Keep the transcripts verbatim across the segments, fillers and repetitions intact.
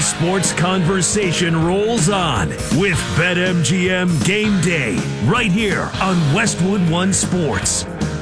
sports conversation rolls on with BetMGM Game Day right here on Westwood One Sports.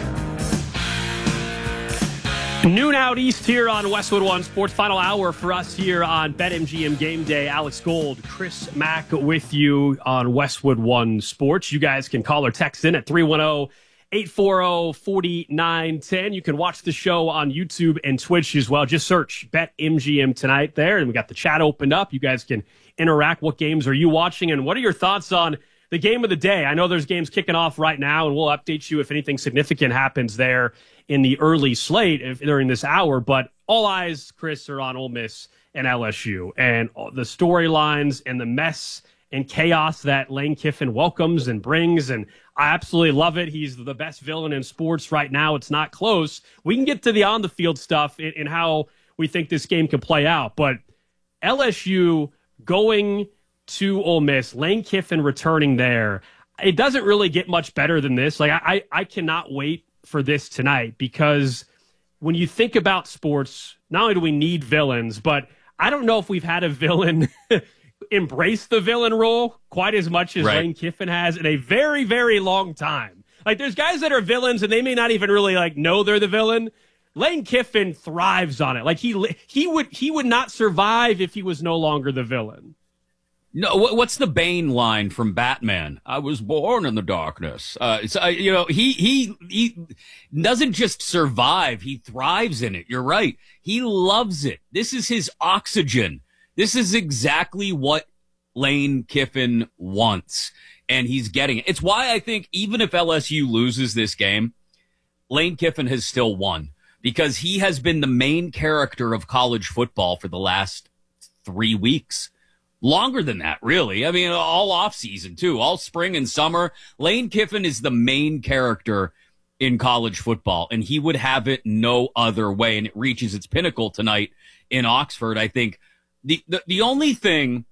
Noon out east here on Westwood One Sports. Final hour for us here on BetMGM Game Day. Alex Gold, Chris Mack with you on Westwood One Sports. You guys can call or text in at three one zero, eight four zero, four nine one zero. You can watch the show on YouTube and Twitch as well. Just search BetMGM tonight there, and we got the chat opened up. You guys can interact. What games are you watching, and what are your thoughts on the game of the day? I know there's games kicking off right now, and we'll update you if anything significant happens there in the early slate if, during this hour. But all eyes, Chris, are on Ole Miss and L S U, and the storylines and the mess and chaos that Lane Kiffin welcomes and brings. And I absolutely love it. He's the best villain in sports right now. It's not close. We can get to the on-the-field stuff and how we think this game can play out. But L S U going to Ole Miss, Lane Kiffin returning there, it doesn't really get much better than this. Like I, I cannot wait for this tonight, because when you think about sports, not only do we need villains, but I don't know if we've had a villain embrace the villain role quite as much as right. Lane Kiffin has in a very, very long time. Like there's guys that are villains and they may not even really like know they're the villain. Lane Kiffin thrives on it. Like he he would he would not survive if he was no longer the villain. No, what's the Bane line from Batman? I was born in the darkness. Uh, it's, uh, you know, he, he, he doesn't just survive. He thrives in it. You're right. He loves it. This is his oxygen. This is exactly what Lane Kiffin wants, and he's getting it. It's why I think even if L S U loses this game, Lane Kiffin has still won, because he has been the main character of college football for the last three weeks. Longer than that, really. I mean, all off season, too. All spring and summer. Lane Kiffin is the main character in college football, and he would have it no other way. And it reaches its pinnacle tonight in Oxford. I think the, the, the only thing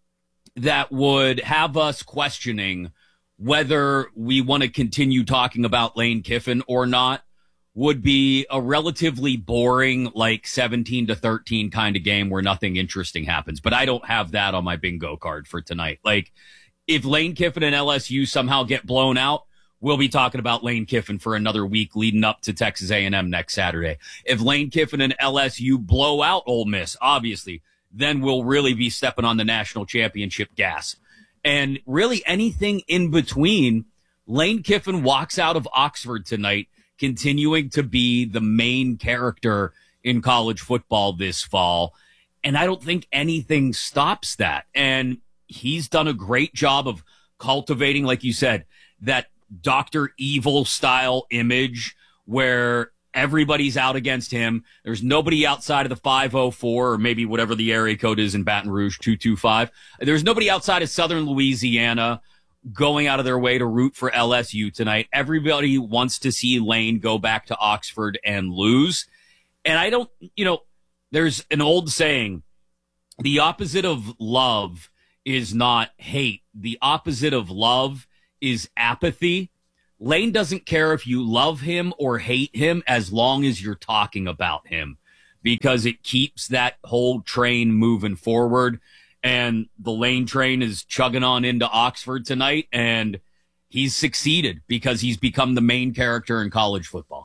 that would have us questioning whether we want to continue talking about Lane Kiffin or not would be a relatively boring, like seventeen to thirteen kind of game where nothing interesting happens. But I don't have that on my bingo card for tonight. Like, if Lane Kiffin and L S U somehow get blown out, we'll be talking about Lane Kiffin for another week leading up to Texas A and M next Saturday. If Lane Kiffin and L S U blow out Ole Miss, obviously, then we'll really be stepping on the national championship gas. And really anything in between, Lane Kiffin walks out of Oxford tonight continuing to be the main character in college football this fall. And I don't think anything stops that. And he's done a great job of cultivating, like you said, that Doctor Evil style image where everybody's out against him. There's nobody outside of the five oh four or maybe whatever the area code is in Baton Rouge, two two five. There's nobody outside of Southern Louisiana going out of their way to root for L S U tonight. Everybody wants to see Lane go back to Oxford and lose. And I don't, you know, there's an old saying, the opposite of love is not hate. The opposite of love is apathy. Lane doesn't care if you love him or hate him as long as you're talking about him, because it keeps that whole train moving forward. And the Lane train is chugging on into Oxford tonight, and he's succeeded because he's become the main character in college football.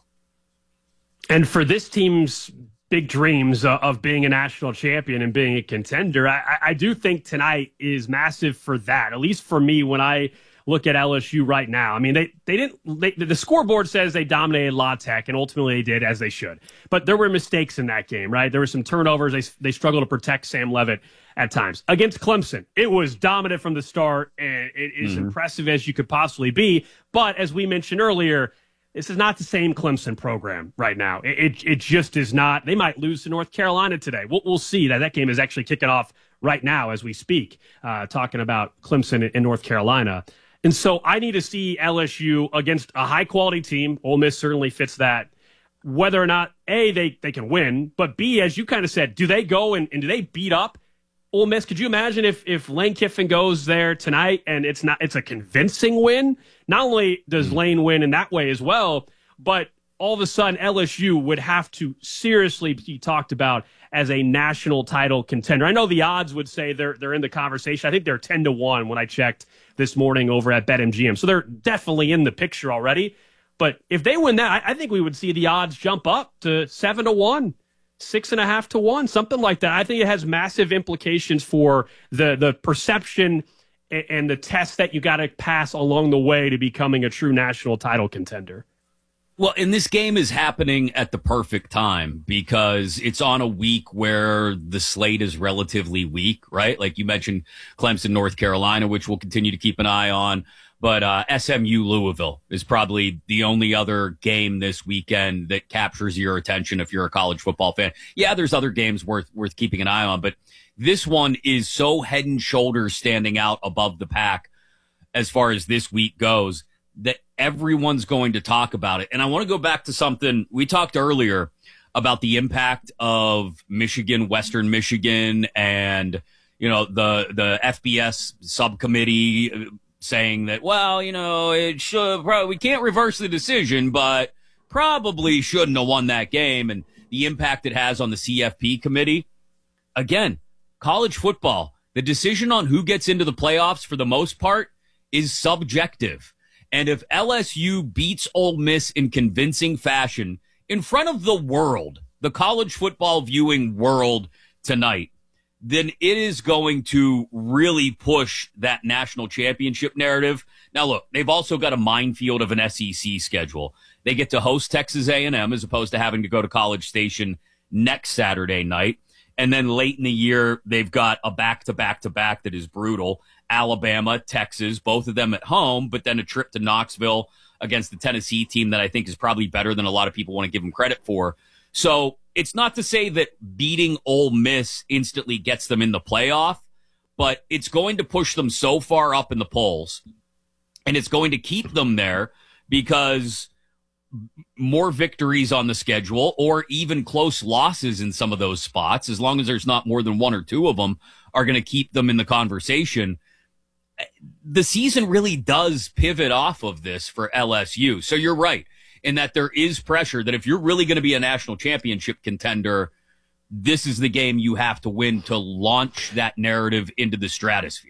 And for this team's big dreams uh, of being a national champion and being a contender, I, I do think tonight is massive for that, at least for me when I look at L S U right now. I mean, they, they didn't, they, the scoreboard says they dominated La Tech, and ultimately they did, as they should. But there were mistakes in that game, right? There were some turnovers. They, they struggled to protect Sam Leavitt at times. Against Clemson, it was dominant from the start, and it is mm-hmm. impressive as you could possibly be. But as we mentioned earlier, this is not the same Clemson program right now. It, it, it just is not. They might lose to North Carolina today. We'll, we'll see. That that game is actually kicking off right now as we speak, uh, talking about Clemson in North Carolina. And so I need to see L S U against a high-quality team. Ole Miss certainly fits that. Whether or not, A, they, they can win, but B, as you kind of said, do they go and, and do they beat up Ole Miss? Could you imagine if if Lane Kiffin goes there tonight and it's not it's a convincing win? Not only does Lane win in that way as well, but all of a sudden L S U would have to seriously be talked about as a national title contender. I know the odds would say they're they're in the conversation. I think they're ten to one when I checked this morning over at BetMGM. So they're definitely in the picture already. But if they win that, I, I think we would see the odds jump up to seven to one, six and a half to one, something like that. I think it has massive implications for the the perception and, and the test that you got to pass along the way to becoming a true national title contender. Well, and this game is happening at the perfect time because it's on a week where the slate is relatively weak, right? Like you mentioned Clemson, North Carolina, which we'll continue to keep an eye on. But uh, S M U Louisville is probably the only other game this weekend that captures your attention if you're a college football fan. Yeah, there's other games worth worth keeping an eye on, but this one is so head and shoulders standing out above the pack as far as this week goes that everyone's going to talk about it. And I want to go back to something we talked earlier about the impact of Michigan, Western Michigan, and, you know, the, the F B S subcommittee saying that, well, you know, it should probably, we can't reverse the decision, but probably shouldn't have won that game, and the impact it has on the C F P committee. Again, college football, the decision on who gets into the playoffs for the most part is subjective. And if L S U beats Ole Miss in convincing fashion in front of the world, the college football viewing world tonight, then it is going to really push that national championship narrative. Now, look, they've also got a minefield of an S E C schedule. They get to host Texas A and M as opposed to having to go to College Station next Saturday night. And then late in the year, they've got a back-to-back-to-back that is brutal. Alabama, Texas, both of them at home, but then a trip to Knoxville against the Tennessee team that I think is probably better than a lot of people want to give them credit for. So it's not to say that beating Ole Miss instantly gets them in the playoff, but it's going to push them so far up in the polls, and it's going to keep them there because more victories on the schedule or even close losses in some of those spots, as long as there's not more than one or two of them, are going to keep them in the conversation. The season really does pivot off of this for L S U. So you're right in that there is pressure that if you're really going to be a national championship contender, this is the game you have to win to launch that narrative into the stratosphere.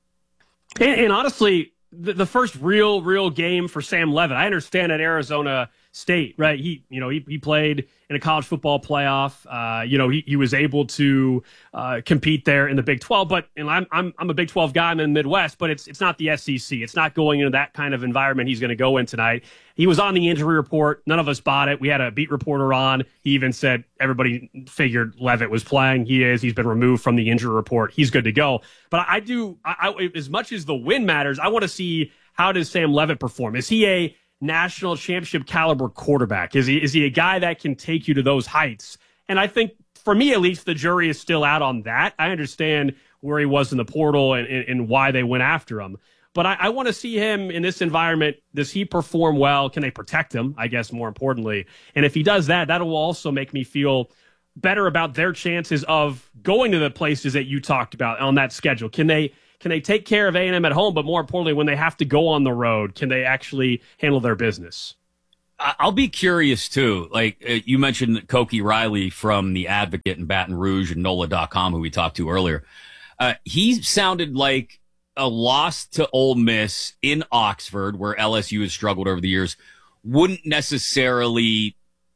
And, and honestly, the, the first real, real game for Sam Leavitt, I understand at Arizona State, right? He, you know, he, he played in a college football playoff. Uh, you know, he, he was able to uh, compete there in the Big twelve. But and I'm I'm I'm a Big twelve guy. I'm in the Midwest, but it's it's not the S E C. It's not going into that kind of environment he's going to go in tonight. He was on the injury report. None of us bought it. We had a beat reporter on. He even said everybody figured Leavitt was playing. He is. He's been removed from the injury report. He's good to go. But I, I do. I, I, as much as the win matters, I want to see how does Sam Leavitt perform. Is he a national championship caliber quarterback? Is he is he a guy that can take you to those heights? And I think, for me at least, the jury is still out on that. I understand where he was in the portal and, and, and why they went after him. But I, I want to see him in this environment. Does he perform well? Can they protect him, I guess, more importantly? And if he does that, that will also make me feel better about their chances of going to the places that you talked about on that schedule. Can they Can they take care of A and M at home, but more importantly, when they have to go on the road, can they actually handle their business? I'll be curious, too. Like, uh, you mentioned Koki Riley from The Advocate in Baton Rouge and N O L A dot com, who we talked to earlier. Uh, he sounded like a loss to Ole Miss in Oxford, where L S U has struggled over the years, wouldn't necessarily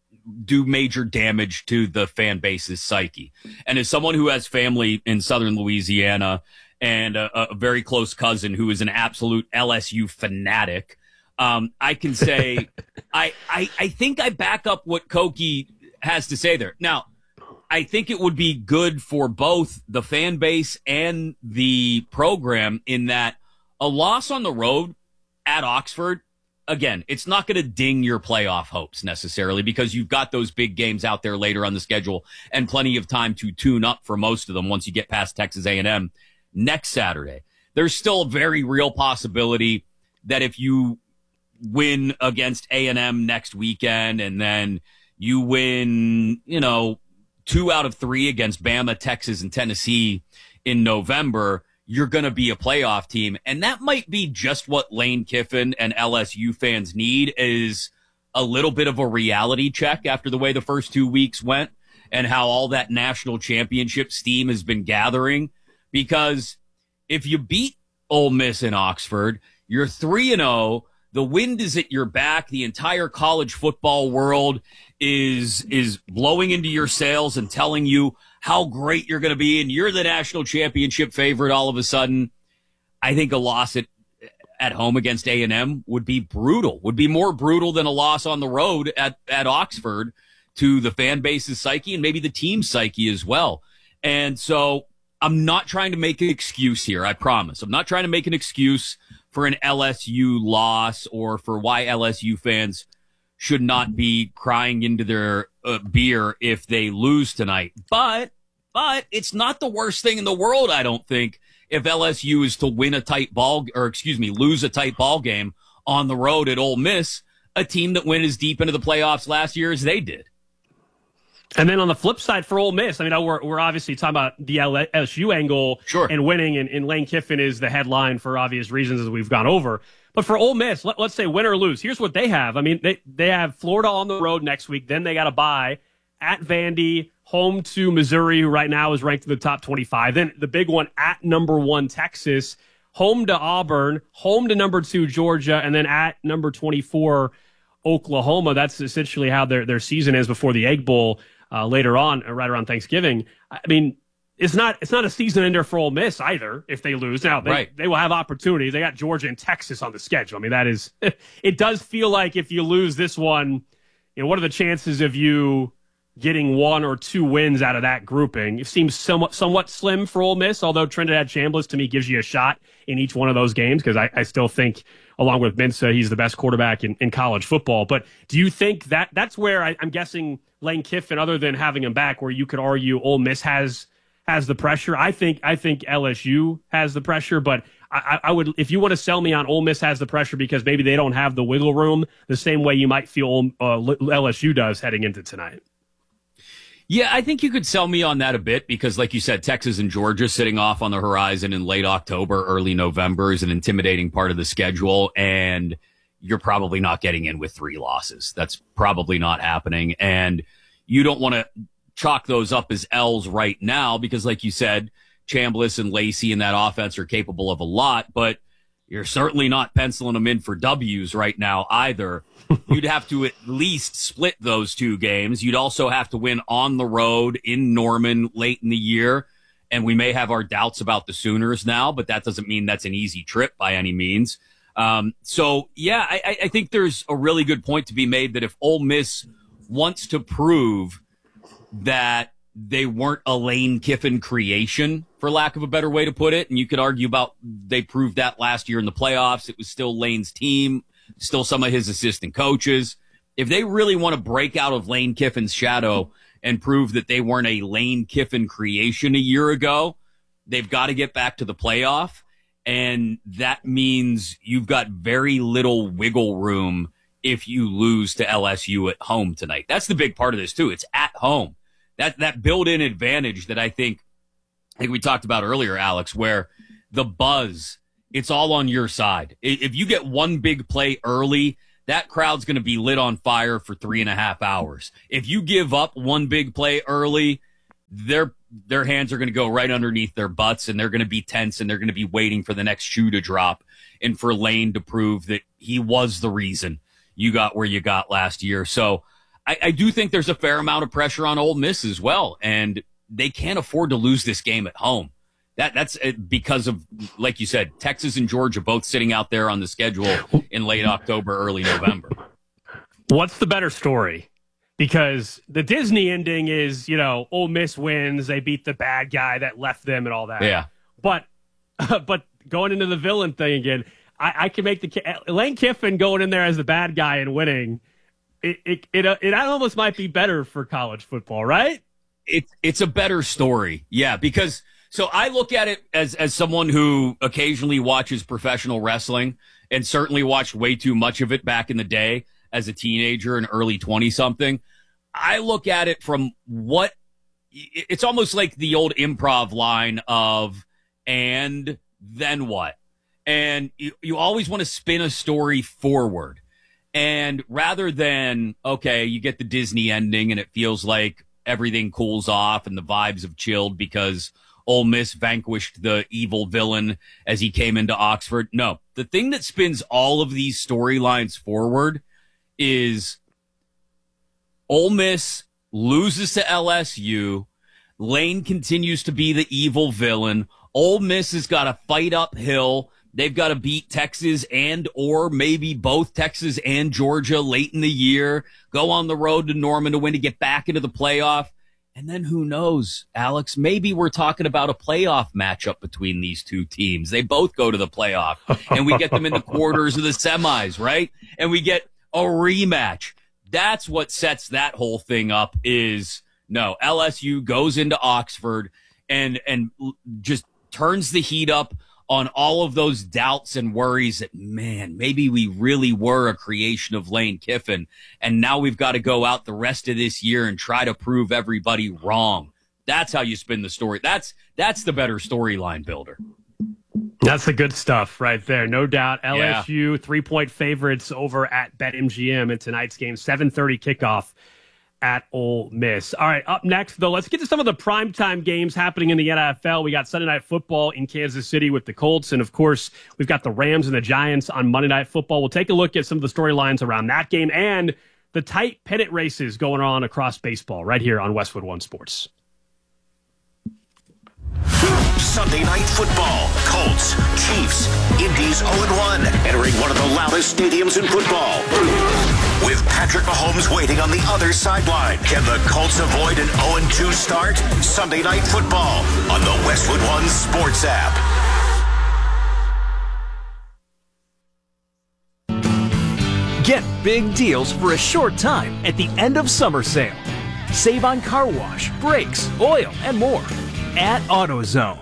do major damage to the fan base's psyche. And as someone who has family in southern Louisiana and a, a very close cousin who is an absolute L S U fanatic, um, I can say I, I I think I back up what Koki has to say there. Now, I think it would be good for both the fan base and the program in that a loss on the road at Oxford, again, it's not going to ding your playoff hopes necessarily because you've got those big games out there later on the schedule and plenty of time to tune up for most of them once you get past Texas A and M next Saturday. There's still a very real possibility that if you win against A and M next weekend and then you win, you know, two out of three against Bama, Texas, and Tennessee in November, you're going to be a playoff team. And that might be just what Lane Kiffin and L S U fans need is a little bit of a reality check after the way the first two weeks went and how all that national championship steam has been gathering. Because if you beat Ole Miss in Oxford, you're three and oh. The wind is at your back. The entire college football world is is blowing into your sails and telling you how great you're going to be, and you're the national championship favorite all of a sudden. I think a loss at at home against A and M would be brutal, would be more brutal than a loss on the road at, at Oxford to the fan base's psyche and maybe the team's psyche as well. And so I'm not trying to make an excuse here, I promise. I'm not trying to make an excuse for an L S U loss or for why L S U fans should not be crying into their uh, beer if they lose tonight. But, but it's not the worst thing in the world, I don't think, if L S U is to win a tight ball, or excuse me, lose a tight ball game on the road at Ole Miss, a team that went as deep into the playoffs last year as they did. And then on the flip side for Ole Miss, I mean, we're we're obviously talking about the L S U angle sure. and winning, and, and Lane Kiffin is the headline for obvious reasons as we've gone over. But for Ole Miss, let, let's say win or lose, here's what they have. I mean, they, they have Florida on the road next week. Then they got a bye at Vandy, home to Missouri, who right now is ranked in the top twenty-five. Then the big one at number one, Texas, home to Auburn, home to number two, Georgia, and then at number twenty-four, Oklahoma. That's essentially how their, their season is before the Egg Bowl uh, later on, right around Thanksgiving. I mean, it's not it's not a season ender for Ole Miss either if they lose. Now, they, right. they will have opportunities. They got Georgia and Texas on the schedule. I mean, that is – it does feel like if you lose this one, you know, what are the chances of you – getting one or two wins out of that grouping? It seems somewhat somewhat slim for Ole Miss, although Trinidad Chambliss, to me, gives you a shot in each one of those games because I, I still think, along with Minsa, he's the best quarterback in, in college football. But do you think that that's where I, I'm guessing Lane Kiffin, other than having him back, where you could argue Ole Miss has has the pressure? I think I think L S U has the pressure, but I, I would, if you want to sell me on Ole Miss has the pressure because maybe they don't have the wiggle room the same way you might feel uh, L S U does heading into tonight. Yeah, I think you could sell me on that a bit because, like you said, Texas and Georgia sitting off on the horizon in late October, early November is an intimidating part of the schedule, and you're probably not getting in with three losses. That's probably not happening, and you don't want to chalk those up as L's right now because, like you said, Chambliss and Lacey and that offense are capable of a lot, but you're certainly not penciling them in for W's right now either. You'd have to at least split those two games. You'd also have to win on the road in Norman late in the year. And we may have our doubts about the Sooners now, but that doesn't mean that's an easy trip by any means. Um, so, yeah, I, I think there's a really good point to be made that if Ole Miss wants to prove that they weren't a Lane Kiffin creation, for lack of a better way to put it. And you could argue about they proved that last year in the playoffs. It was still Lane's team, still some of his assistant coaches. If they really want to break out of Lane Kiffin's shadow and prove that they weren't a Lane Kiffin creation a year ago, they've got to get back to the playoff. And that means you've got very little wiggle room if you lose to L S U at home tonight. That's the big part of this, too. It's at home. That that built-in advantage that I think, I think we talked about earlier, Alex, where the buzz, it's all on your side. If you get one big play early, that crowd's going to be lit on fire for three and a half hours. If you give up one big play early, their their hands are going to go right underneath their butts, and they're going to be tense, and they're going to be waiting for the next shoe to drop and for Lane to prove that he was the reason you got where you got last year. So I, I do think there's a fair amount of pressure on Ole Miss as well, and they can't afford to lose this game at home. That That's because of, like you said, Texas and Georgia both sitting out there on the schedule in late October, early November. What's the better story? Because the Disney ending is, you know, Ole Miss wins, they beat the bad guy that left them and all that. Yeah. But uh, but going into the villain thing again, I, I can make the Lane Kiffin going in there as the bad guy and winning. It it it, uh, it almost might be better for college football, right? It's it's a better story, yeah. Because so I look at it as as someone who occasionally watches professional wrestling and certainly watched way too much of it back in the day as a teenager and early twenty something. I look at it from what it's almost like the old improv line of and then what, and you you always want to spin a story forward. And rather than, okay, you get the Disney ending and it feels like everything cools off and the vibes have chilled because Ole Miss vanquished the evil villain as he came into Oxford. No, the thing that spins all of these storylines forward is Ole Miss loses to L S U. Lane continues to be the evil villain. Ole Miss has got to fight uphill. They've got to beat Texas and or maybe both Texas and Georgia late in the year, go on the road to Norman to win to get back into the playoff. And then who knows, Alex, maybe we're talking about a playoff matchup between these two teams. They both go to the playoff and we get them in the quarters of the semis, right? And we get a rematch. That's what sets that whole thing up is no, L S U goes into Oxford and, and just turns the heat up on all of those doubts and worries that, man, maybe we really were a creation of Lane Kiffin, and now we've got to go out the rest of this year and try to prove everybody wrong. That's how you spin the story. That's that's the better storyline builder. That's the good stuff right there. No doubt. L S U, yeah. three-point favorites over at BetMGM in tonight's game, seven thirty kickoff at Ole Miss. All right, up next, though, let's get to some of the primetime games happening in the N F L. We got Sunday Night Football in Kansas City with the Colts, and, of course, we've got the Rams and the Giants on Monday Night Football. We'll take a look at some of the storylines around that game and the tight pennant races going on across baseball right here on Westwood One Sports. Sunday Night Football, Colts, Chiefs, Indy's oh and one, entering one of the loudest stadiums in football. With Patrick Mahomes waiting on the other sideline, can the Colts avoid an oh and two start? Sunday Night Football on the Westwood One Sports app. Get big deals for a short time at the end of summer sale. Save on car wash, brakes, oil, and more at AutoZone.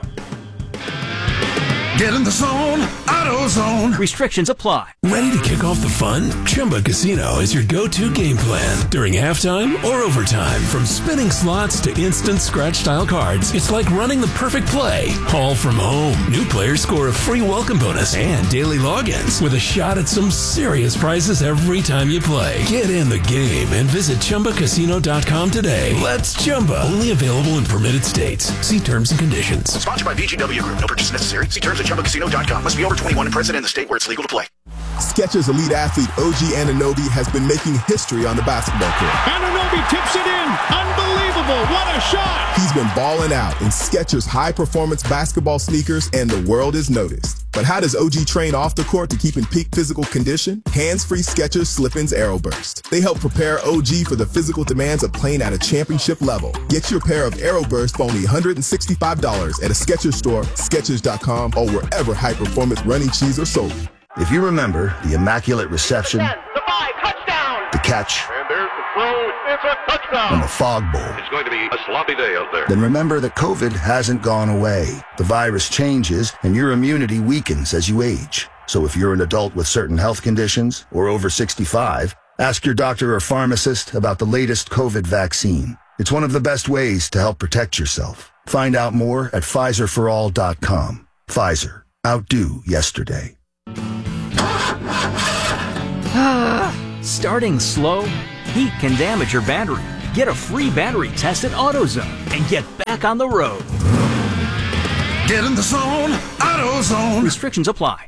Get in the zone, AutoZone. Restrictions apply. Ready to kick off the fun? Chumba Casino is your go-to game plan. During halftime or overtime, from spinning slots to instant scratch-style cards, it's like running the perfect play, all from home. New players score a free welcome bonus and daily logins with a shot at some serious prizes every time you play. Get in the game and visit Chumba Casino dot com today. Let's Chumba. Only available in permitted states. See terms and conditions. Sponsored by V G W Group. No purchase necessary. See terms at Chumba Casino dot com. Must be over twenty-one and present in the state where it's legal to play. Skechers elite athlete O G Anunoby has been making history on the basketball court. Anunoby tips it in. Unbelievable. What a shot. He's been balling out in Skechers high-performance basketball sneakers, and the world is noticed. But how does O G train off the court to keep in peak physical condition? Hands-free Skechers Slip-ins AeroBurst. They help prepare O G for the physical demands of playing at a championship level. Get your pair of AeroBurst for only one hundred sixty-five dollars at a Skechers store, Skechers dot com, or wherever high-performance running shoes are sold. If you remember the immaculate reception, the five, touchdown, the catch, and there's the throw, it's a touchdown, and the fog bowl, it's going to be a sloppy day out there. Then remember that COVID hasn't gone away. The virus changes, and your immunity weakens as you age. So if you're an adult with certain health conditions or over sixty-five, ask your doctor or pharmacist about the latest COVID vaccine. It's one of the best ways to help protect yourself. Find out more at Pfizer for all dot com. Pfizer. Outdo yesterday. Starting slow? Heat can damage your battery. Get a free battery test at AutoZone and get back on the road. Get in the zone, AutoZone. Restrictions apply.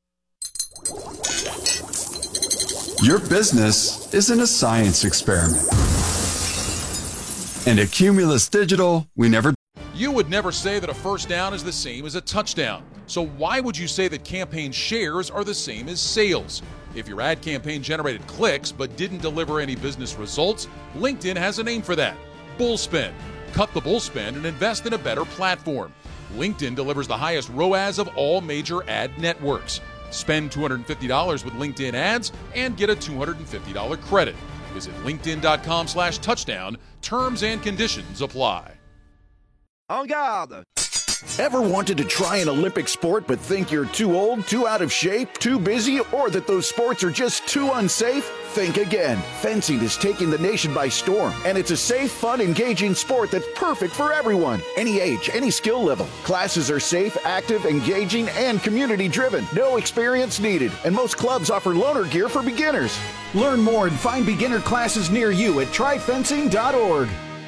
Your business isn't a science experiment. And at Cumulus Digital, we never... You would never say that a first down is the same as a touchdown. So why would you say that campaign shares are the same as sales? If your ad campaign generated clicks but didn't deliver any business results, LinkedIn has a name for that. Bullspend. Cut the bullspend and invest in a better platform. LinkedIn delivers the highest R O A S of all major ad networks. Spend two hundred fifty dollars with LinkedIn ads and get a two hundred fifty dollars credit. Visit linkedin.com slash touchdown. Terms and conditions apply. En garde! Ever wanted to try an Olympic sport but think you're too old, too out of shape, too busy, or that those sports are just too unsafe? Think again. Fencing is taking the nation by storm, and it's a safe, fun, engaging sport that's perfect for everyone. Any age, any skill level. Classes are safe, active, engaging, and community-driven. No experience needed, and most clubs offer loaner gear for beginners. Learn more and find beginner classes near you at try fencing dot org.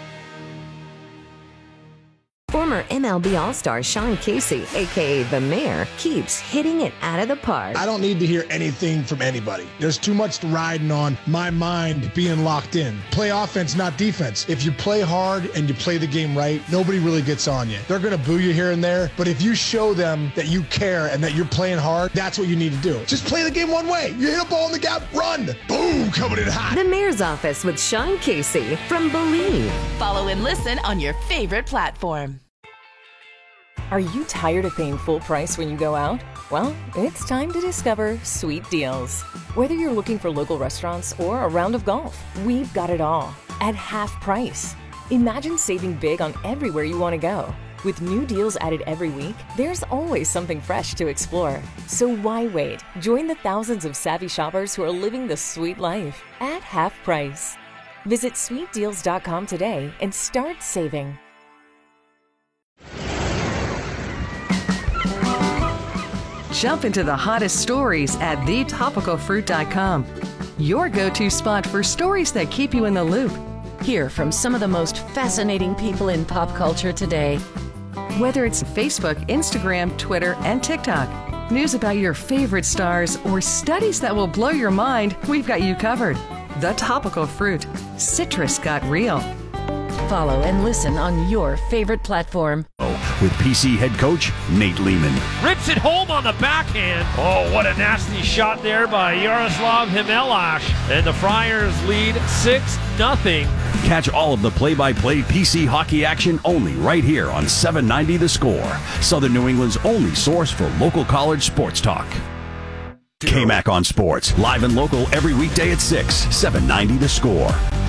Former M L B All-Star Sean Casey, a k a. The Mayor, keeps hitting it out of the park. I don't need to hear anything from anybody. There's too much riding on my mind being locked in. Play offense, not defense. If you play hard and you play the game right, nobody really gets on you. They're going to boo you here and there, but if you show them that you care and that you're playing hard, that's what you need to do. Just play the game one way. You hit a ball in the gap, run. Boom, coming in hot. The Mayor's Office with Sean Casey from Believe. Follow and listen on your favorite platform. Are you tired of paying full price when you go out? Well, it's time to discover Sweet Deals. Whether you're looking for local restaurants or a round of golf, we've got it all at half price. Imagine saving big on everywhere you want to go. With new deals added every week, there's always something fresh to explore. So why wait? Join the thousands of savvy shoppers who are living the sweet life at half price. Visit sweet deals dot com today and start saving. Jump into the hottest stories at the topical fruit dot com. Your go-to spot for stories that keep you in the loop. Hear from some of the most fascinating people in pop culture today. Whether it's Facebook, Instagram, Twitter, and TikTok, news about your favorite stars, or studies that will blow your mind, we've got you covered. The Topical Fruit. Citrus got real. Follow and listen on your favorite platform. With P C head coach Nate Lehman. Rips it home on the backhand. Oh, what a nasty shot there by Yaroslav Himelash. And the Friars lead six nothing. Catch all of the play-by-play P C hockey action only right here on seven ninety The Score, Southern New England's only source for local college sports talk. K-Mac on Sports, live and local every weekday at six, seven ninety The Score.